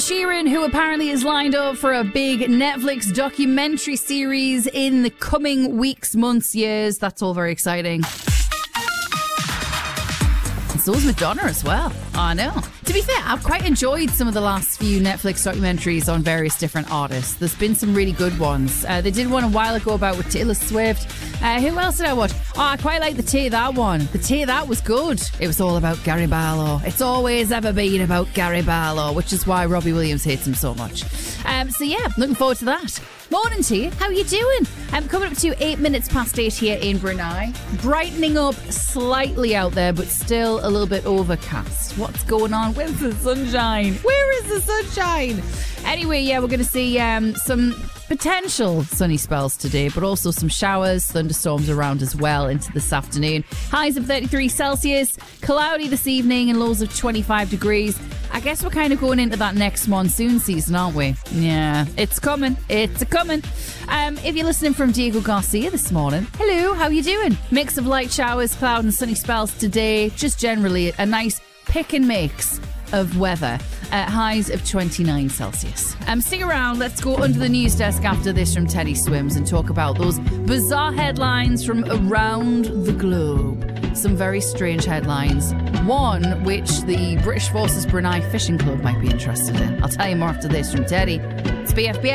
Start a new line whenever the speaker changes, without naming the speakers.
Sheeran, who apparently is lined up for a big Netflix documentary series in the coming weeks, months, years. That's all very exciting. And so is Madonna as well. I know. To be fair, I've quite enjoyed some of the last few Netflix documentaries on various different artists. There's been some really good ones. They did one a while ago about with Taylor Swift. Who else did I watch? Oh, I quite like the Tea That one. The Tea That was good. It was all about Gary Barlow. It's always ever been about Gary Barlow, which is why Robbie Williams hates him so much. So yeah, looking forward to that. Morning to you. How are you doing? Coming up to 8 minutes past 8 here in Brunei. Brightening up slightly out there, but still a little bit overcast. What's going on? Where's the sunshine? Where is the sunshine? Anyway, yeah, we're going to see some potential sunny spells today, but also some showers, thunderstorms around as well into this afternoon. Highs of 33 Celsius, cloudy this evening and lows of 25 degrees. I guess we're kind of going into that next monsoon season, aren't we? Yeah, it's coming. It's a-coming. If you're listening from Diego Garcia this morning, hello, how you doing? Mix of light showers, cloud and sunny spells today. Just generally a nice pick and mix of weather. Highs of 29 Celsius. Stick around. Let's go under the news desk after this from Teddy Swims and talk about those bizarre headlines from around the globe. Some very strange headlines. One which the British Forces Brunei Fishing Club might be interested in. I'll tell you more after this from Teddy. It's BFBS.